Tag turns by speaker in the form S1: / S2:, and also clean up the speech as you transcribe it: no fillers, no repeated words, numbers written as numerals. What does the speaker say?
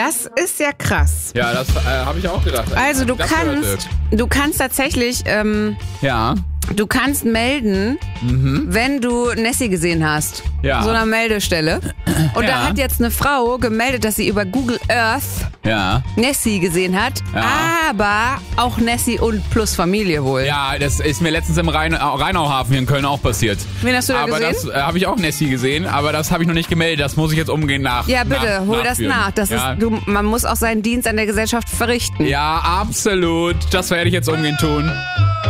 S1: Das ist ja krass.
S2: Ja, das habe ich auch gedacht.
S1: Also du
S2: Das
S1: kannst tatsächlich,
S2: Ja.
S1: du kannst melden, wenn du Nessie gesehen hast.
S2: Ja.
S1: So einer Meldestelle. Und da hat jetzt eine Frau gemeldet, dass sie über Google Earth Nessie gesehen hat.
S2: Ja.
S1: Aber auch Nessie und plus Familie wohl.
S2: Ja, das ist mir letztens im Rheinauhafen hier in Köln auch passiert.
S1: Wen hast du da
S2: aber
S1: gesehen?
S2: das habe ich auch Nessie gesehen, aber das habe ich noch nicht gemeldet. Das muss ich jetzt umgehend
S1: Ja, bitte, hol das nach. Das ist, man muss auch seinen Dienst an der Gesellschaft verrichten.
S2: Ja, absolut. Das werde ich jetzt umgehend tun.